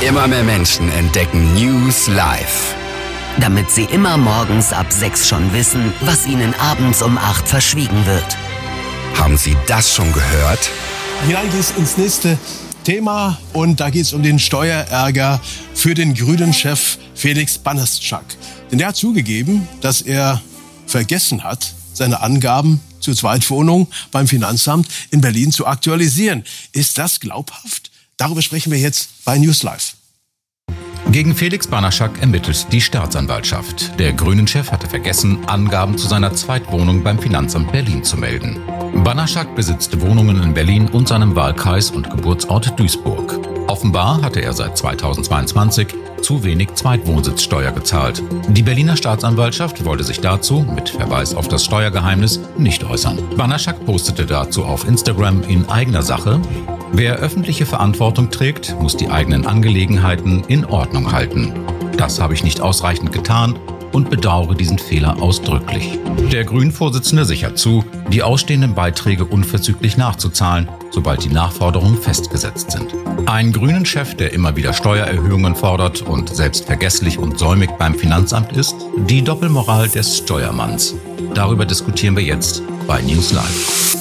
Immer mehr Menschen entdecken News Live. Damit sie immer morgens ab 6 schon wissen, was ihnen abends um 8 verschwiegen wird. Haben Sie das schon gehört? Hinein geht's ins nächste Thema und da geht es um den Steuerärger für den Grünen-Chef Felix Banaszak. Denn der hat zugegeben, dass er vergessen hat, seine Angaben zur Zweitwohnung beim Finanzamt in Berlin zu aktualisieren. Ist das glaubhaft? Darüber sprechen wir jetzt bei News Live. Gegen Felix Banaszak ermittelt die Staatsanwaltschaft. Der Grünen-Chef hatte vergessen, Angaben zu seiner Zweitwohnung beim Finanzamt Berlin zu melden. Banaszak besitzt Wohnungen in Berlin und seinem Wahlkreis und Geburtsort Duisburg. Offenbar hatte er seit 2022 zu wenig Zweitwohnsitzsteuer gezahlt. Die Berliner Staatsanwaltschaft wollte sich dazu, mit Verweis auf das Steuergeheimnis, nicht äußern. Banaszak postete dazu auf Instagram in eigener Sache: Wer öffentliche Verantwortung trägt, muss die eigenen Angelegenheiten in Ordnung halten. Das habe ich nicht ausreichend getan und bedauere diesen Fehler ausdrücklich. Der Grünen-Vorsitzende sichert zu, die ausstehenden Beiträge unverzüglich nachzuzahlen, sobald die Nachforderungen festgesetzt sind. Ein Grünen-Chef, der immer wieder Steuererhöhungen fordert und selbst vergesslich und säumig beim Finanzamt ist, die Doppelmoral des Steuermanns. Darüber diskutieren wir jetzt bei News Live.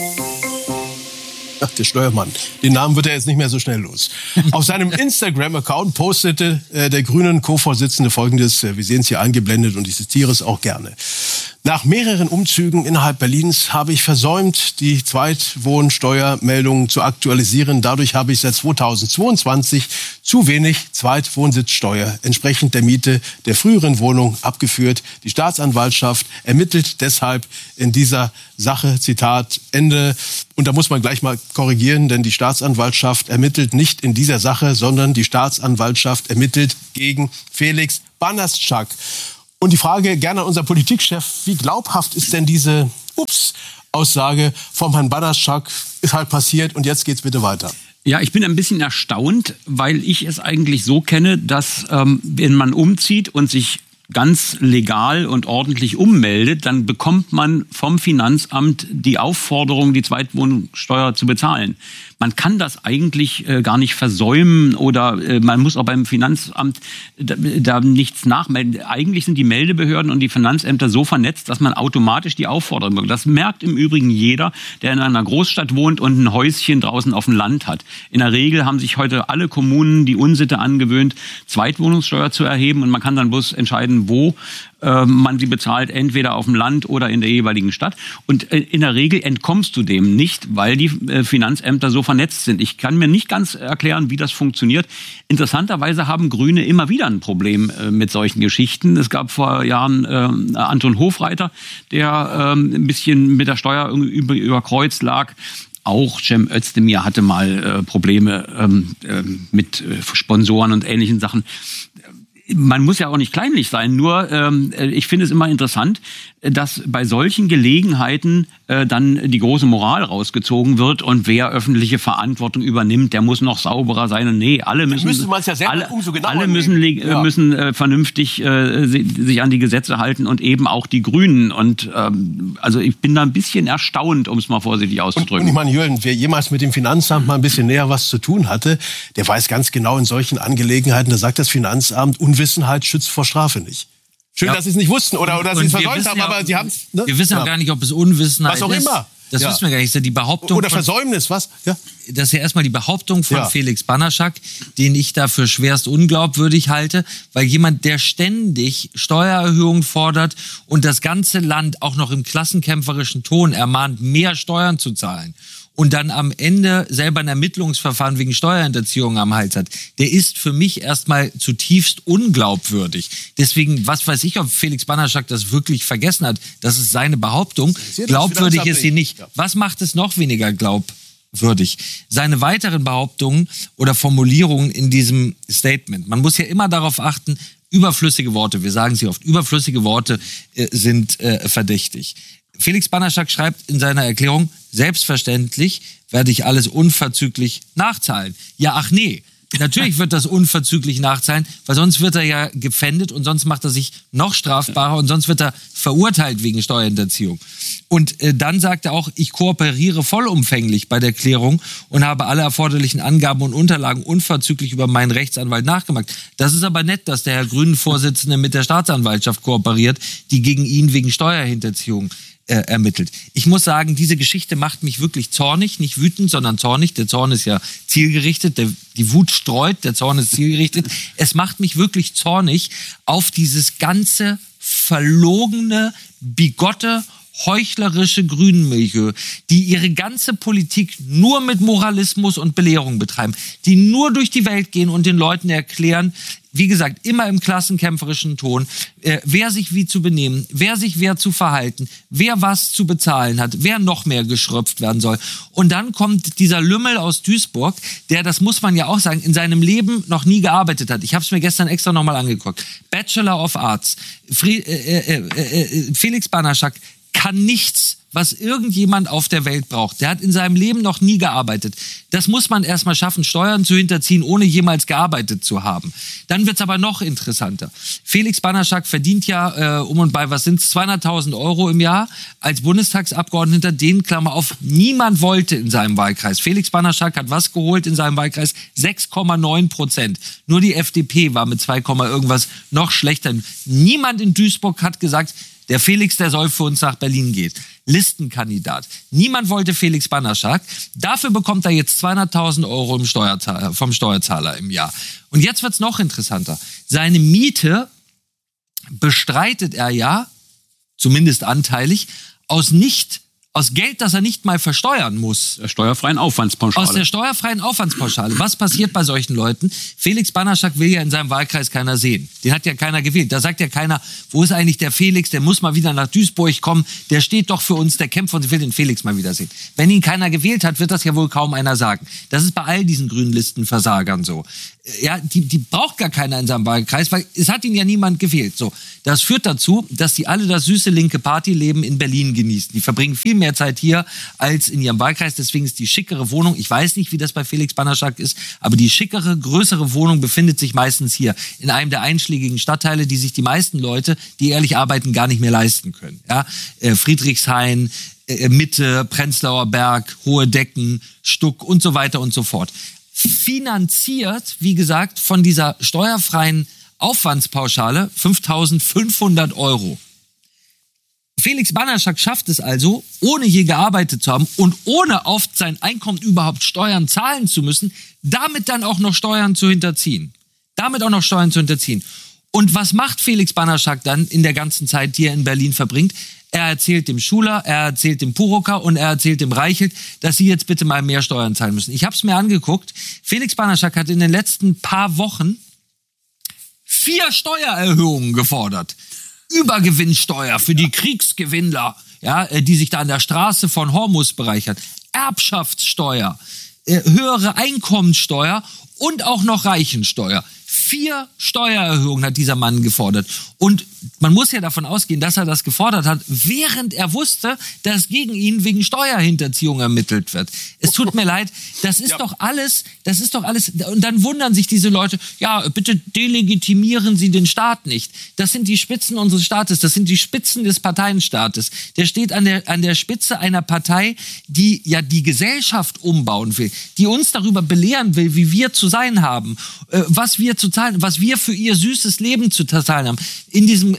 Ach, der Steuermann. Den Namen wird er jetzt nicht mehr so schnell los. Auf seinem Instagram-Account postete der Grünen Co-Vorsitzende Folgendes. Wir sehen es hier eingeblendet und ich zitiere es auch gerne. Nach mehreren Umzügen innerhalb Berlins habe ich versäumt, die Zweitwohnsteuermeldungen zu aktualisieren. Dadurch habe ich seit 2022 zu wenig Zweitwohnsitzsteuer entsprechend der Miete der früheren Wohnung abgeführt. Die Staatsanwaltschaft ermittelt deshalb in dieser Sache, Zitat Ende. Und da muss man gleich mal korrigieren, denn die Staatsanwaltschaft ermittelt nicht in dieser Sache, sondern die Staatsanwaltschaft ermittelt gegen Felix Banaszak. Und die Frage gerne an unseren Politikchef: Wie glaubhaft ist denn diese Aussage vom Herrn Banaszak? Ist halt passiert und jetzt geht's bitte weiter. Ja, ich bin ein bisschen erstaunt, weil ich es eigentlich so kenne, dass wenn man umzieht und sich ganz legal und ordentlich ummeldet, dann bekommt man vom Finanzamt die Aufforderung, die Zweitwohnsteuer zu bezahlen. Man kann das eigentlich gar nicht versäumen oder man muss auch beim Finanzamt da nichts nachmelden. Eigentlich sind die Meldebehörden und die Finanzämter so vernetzt, dass man automatisch die Aufforderung bekommt. Das merkt im Übrigen jeder, der in einer Großstadt wohnt und ein Häuschen draußen auf dem Land hat. In der Regel haben sich heute alle Kommunen die Unsitte angewöhnt, Zweitwohnungssteuer zu erheben, und man kann dann bloß entscheiden, wo man sie bezahlt, entweder auf dem Land oder in der jeweiligen Stadt. Und in der Regel entkommst du dem nicht, weil die Finanzämter so vernetzt sind. Ich kann mir nicht ganz erklären, wie das funktioniert. Interessanterweise haben Grüne immer wieder ein Problem mit solchen Geschichten. Es gab vor Jahren Anton Hofreiter, der ein bisschen mit der Steuer überkreuzt lag. Auch Cem Özdemir hatte mal Probleme mit Sponsoren und ähnlichen Sachen. Man muss ja auch nicht kleinlich sein, nur ich finde es immer interessant, dass bei solchen Gelegenheiten dann die große Moral rausgezogen wird, und wer öffentliche Verantwortung übernimmt, der muss noch sauberer sein. Und nee, alle müssen müssen vernünftig sich an die Gesetze halten, und eben auch die Grünen. Und also ich bin da ein bisschen erstaunt, um es mal vorsichtig auszudrücken. Und ich meine, Jürgen, wer jemals mit dem Finanzamt mal ein bisschen näher was zu tun hatte, der weiß ganz genau, in solchen Angelegenheiten, da sagt das Finanzamt, Unwissenheit schützt vor Strafe nicht. Schön, dass Sie es nicht wussten oder dass Sie es versäumt haben, aber Sie haben es. Ne? Wir wissen ja gar nicht, ob es Unwissenheit ist. Was auch immer. Das wissen wir gar nicht. Die Behauptung oder Versäumnis, was? Ja. Das ist ja erstmal die Behauptung von Felix Banaszak, den ich dafür schwerst unglaubwürdig halte, weil jemand, der ständig Steuererhöhungen fordert und das ganze Land auch noch im klassenkämpferischen Ton ermahnt, mehr Steuern zu zahlen, und dann am Ende selber ein Ermittlungsverfahren wegen Steuerhinterziehung am Hals hat, der ist für mich erstmal zutiefst unglaubwürdig. Deswegen, was weiß ich, ob Felix Banaszak das wirklich vergessen hat. Das ist seine Behauptung. Glaubwürdig ist sie nicht. Was macht es noch weniger glaubwürdig? Seine weiteren Behauptungen oder Formulierungen in diesem Statement. Man muss ja immer darauf achten, überflüssige Worte, wir sagen sie oft, überflüssige Worte sind verdächtig. Felix Banaszak schreibt in seiner Erklärung: Selbstverständlich werde ich alles unverzüglich nachzahlen. Ja, ach nee, Natürlich wird das unverzüglich nachzahlen, weil sonst wird er ja gepfändet und sonst macht er sich noch strafbarer und sonst wird er verurteilt wegen Steuerhinterziehung. Und dann sagt er auch, ich kooperiere vollumfänglich bei der Klärung und habe alle erforderlichen Angaben und Unterlagen unverzüglich über meinen Rechtsanwalt nachgemacht. Das ist aber nett, dass der Herr Grünen-Vorsitzende mit der Staatsanwaltschaft kooperiert, die gegen ihn wegen Steuerhinterziehung ermittelt. Ich muss sagen, diese Geschichte macht mich wirklich zornig, nicht wütend, sondern zornig. Der Zorn ist ja zielgerichtet, die Wut streut, der Zorn ist zielgerichtet. Es macht mich wirklich zornig auf dieses ganze verlogene, bigotte, heuchlerische Grünenmilieu, die ihre ganze Politik nur mit Moralismus und Belehrung betreiben, die nur durch die Welt gehen und den Leuten erklären, wie gesagt, immer im klassenkämpferischen Ton, wer sich wie zu benehmen, wer sich wer zu verhalten, wer was zu bezahlen hat, wer noch mehr geschröpft werden soll. Und dann kommt dieser Lümmel aus Duisburg, der, das muss man ja auch sagen, in seinem Leben noch nie gearbeitet hat. Ich habe es mir gestern extra nochmal angeguckt. Bachelor of Arts. Felix Banaschak kann nichts, was irgendjemand auf der Welt braucht. Der hat in seinem Leben noch nie gearbeitet. Das muss man erstmal schaffen, Steuern zu hinterziehen, ohne jemals gearbeitet zu haben. Dann wird's aber noch interessanter. Felix Banaschak verdient ja um und bei, was sind's, 200.000 Euro im Jahr als Bundestagsabgeordneter, den, Klammer auf, niemand wollte in seinem Wahlkreis. Felix Banaschak hat was geholt in seinem Wahlkreis? 6,9%. Nur die FDP war mit 2, irgendwas noch schlechter. Niemand in Duisburg hat gesagt, der Felix, der soll für uns nach Berlin gehen. Listenkandidat. Niemand wollte Felix Banaschak. Dafür bekommt er jetzt 200.000 Euro vom Steuerzahler im Jahr. Und jetzt wird's noch interessanter. Seine Miete bestreitet er ja, zumindest anteilig, aus Geld, das er nicht mal versteuern muss. Der steuerfreien Aufwandspauschale. Aus der steuerfreien Aufwandspauschale. Was passiert bei solchen Leuten? Felix Banaschak will ja in seinem Wahlkreis keiner sehen. Den hat ja keiner gewählt. Da sagt ja keiner, wo ist eigentlich der Felix? Der muss mal wieder nach Duisburg kommen. Der steht doch für uns, der kämpft und will den Felix mal wiedersehen. Wenn ihn keiner gewählt hat, wird das ja wohl kaum einer sagen. Das ist bei all diesen Grünlistenversagern so. Ja, die braucht gar keiner in seinem Wahlkreis, weil es hat ihn ja niemand gewählt. So, das führt dazu, dass die alle das süße linke Partyleben in Berlin genießen. Die verbringen viel mehr Zeit hier als in ihrem Wahlkreis. Deswegen ist die schickere Wohnung, ich weiß nicht, wie das bei Felix Banaschak ist, aber die schickere, größere Wohnung befindet sich meistens hier in einem der einschlägigen Stadtteile, die sich die meisten Leute, die ehrlich arbeiten, gar nicht mehr leisten können. Ja? Friedrichshain, Mitte, Prenzlauer Berg, Hohe Decken, Stuck und so weiter und so fort. Finanziert, wie gesagt, von dieser steuerfreien Aufwandspauschale 5.500 Euro. Felix Banaschak schafft es also, ohne je gearbeitet zu haben und ohne auf sein Einkommen überhaupt Steuern zahlen zu müssen, damit dann auch noch Steuern zu hinterziehen. Und was macht Felix Banaschak dann in der ganzen Zeit, die er in Berlin verbringt? Er erzählt dem Schuler, er erzählt dem Purocker und er erzählt dem Reichelt, dass sie jetzt bitte mal mehr Steuern zahlen müssen. Ich habe es mir angeguckt. Felix Banaschak hat in den letzten paar Wochen 4 Steuererhöhungen gefordert. Übergewinnsteuer für die Kriegsgewinnler, ja, die sich da an der Straße von Hormuz bereichern. Erbschaftssteuer, höhere Einkommensteuer und auch noch Reichensteuer. 4 Steuererhöhungen hat dieser Mann gefordert. Und man muss ja davon ausgehen, dass er das gefordert hat, während er wusste, dass gegen ihn wegen Steuerhinterziehung ermittelt wird. Es tut mir leid, das ist doch alles. Und dann wundern sich diese Leute, ja, bitte delegitimieren Sie den Staat nicht. Das sind die Spitzen unseres Staates, das sind die Spitzen des Parteienstaates. Der steht an der Spitze einer Partei, die ja die Gesellschaft umbauen will, die uns darüber belehren will, wie wir zu sein haben, was wir zu zahlen, was wir für ihr süßes Leben zu zahlen haben. In diesem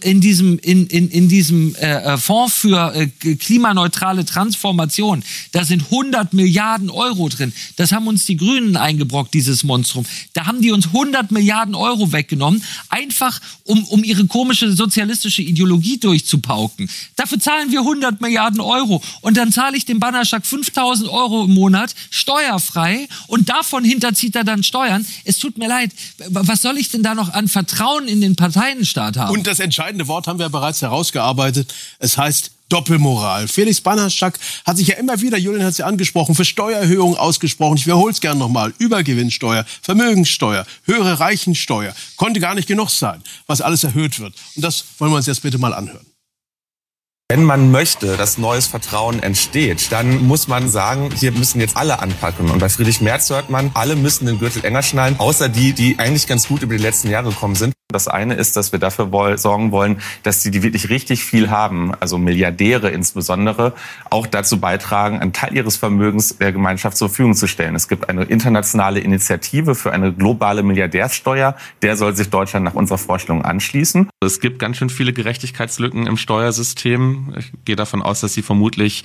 Fonds für klimaneutrale Transformation, da sind 100 Milliarden Euro drin. Das haben uns die Grünen eingebrockt, dieses Monstrum. Da haben die uns 100 Milliarden Euro weggenommen, einfach um ihre komische sozialistische Ideologie durchzupauken. Dafür zahlen wir 100 Milliarden Euro und dann zahle ich dem Banaschak 5.000 Euro im Monat steuerfrei und davon hinterzieht er dann Steuern. Es tut mir leid, was soll ich denn da noch an Vertrauen in den Parteienstaat haben? Und das entscheidende Wort haben wir bereits herausgearbeitet. Es heißt Doppelmoral. Felix Banaschak hat sich ja immer wieder, Julian hat es ja angesprochen, für Steuererhöhungen ausgesprochen. Ich wiederhole es gerne nochmal. Übergewinnsteuer, Vermögenssteuer, höhere Reichensteuer. Konnte gar nicht genug sein, was alles erhöht wird. Und das wollen wir uns jetzt bitte mal anhören. Wenn man möchte, dass neues Vertrauen entsteht, dann muss man sagen, hier müssen jetzt alle anpacken. Und bei Friedrich Merz hört man, alle müssen den Gürtel enger schnallen, außer die eigentlich ganz gut über die letzten Jahre gekommen sind. Das eine ist, dass wir dafür sorgen wollen, dass die wirklich richtig viel haben, also Milliardäre insbesondere, auch dazu beitragen, einen Teil ihres Vermögens der Gemeinschaft zur Verfügung zu stellen. Es gibt eine internationale Initiative für eine globale Milliardärsteuer. Der soll sich Deutschland nach unserer Vorstellung anschließen. Es gibt ganz schön viele Gerechtigkeitslücken im Steuersystem. Ich gehe davon aus, dass Sie vermutlich,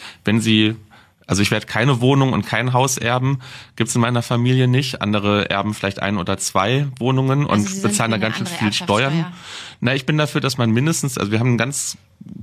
also ich werde keine Wohnung und kein Haus erben, gibt's in meiner Familie nicht. Andere erben vielleicht 1 oder 2 Wohnungen und bezahlen da ganz schön viel Steuern. Na, ich bin dafür, dass man mindestens, also wir haben ein ganz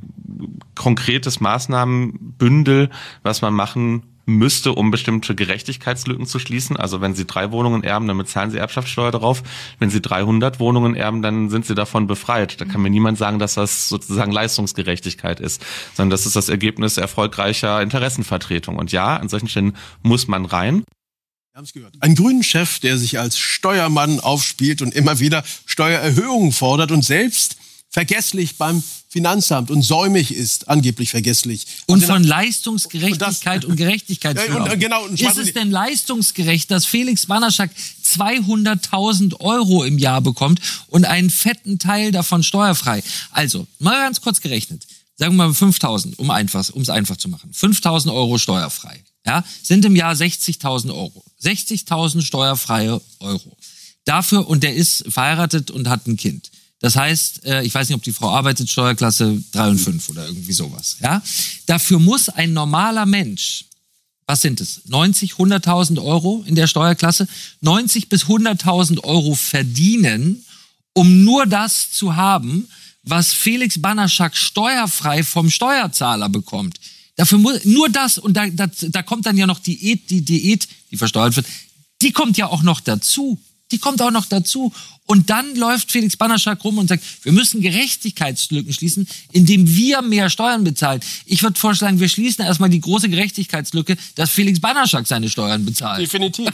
konkretes Maßnahmenbündel, was man machen müsste, um bestimmte Gerechtigkeitslücken zu schließen. Also wenn Sie 3 Wohnungen erben, dann bezahlen Sie Erbschaftssteuer darauf. Wenn Sie 300 Wohnungen erben, dann sind Sie davon befreit. Da kann mir niemand sagen, dass das sozusagen Leistungsgerechtigkeit ist, sondern das ist das Ergebnis erfolgreicher Interessenvertretung. Und ja, an solchen Stellen muss man rein. Wir haben es gehört. Ein Grünen-Chef, der sich als Steuermann aufspielt und immer wieder Steuererhöhungen fordert und selbst vergesslich beim Finanzamt und säumig ist, angeblich vergesslich. Und von Leistungsgerechtigkeit und Gerechtigkeit genau, ist es denn leistungsgerecht, dass Felix Banaschak 200.000 € im Jahr bekommt und einen fetten Teil davon steuerfrei? Also, mal ganz kurz gerechnet. Sagen wir mal 5.000, um es einfach zu machen. 5.000 € steuerfrei. Ja, sind im Jahr 60.000 €. 60.000 steuerfreie Euro. Dafür, und der ist verheiratet und hat ein Kind. Das heißt, ich weiß nicht, ob die Frau arbeitet, Steuerklasse 3 und 5 oder irgendwie sowas. Ja? Dafür muss ein normaler Mensch, was sind es, 90, 100.000 € in der Steuerklasse, 90 bis 100.000 € verdienen, um nur das zu haben, was Felix Banaschak steuerfrei vom Steuerzahler bekommt. Dafür muss nur das, und da kommt dann ja noch die Diät, die versteuert wird, die kommt ja auch noch dazu. Und dann läuft Felix Banaschak rum und sagt, wir müssen Gerechtigkeitslücken schließen, indem wir mehr Steuern bezahlen. Ich würde vorschlagen, wir schließen erstmal die große Gerechtigkeitslücke, dass Felix Banaschak seine Steuern bezahlt. Definitiv.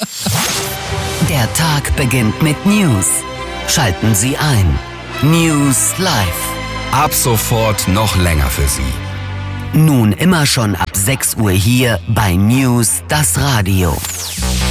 Der Tag beginnt mit News. Schalten Sie ein. News Live. Ab sofort noch länger für Sie. Nun immer schon ab 6 Uhr hier bei News, das Radio.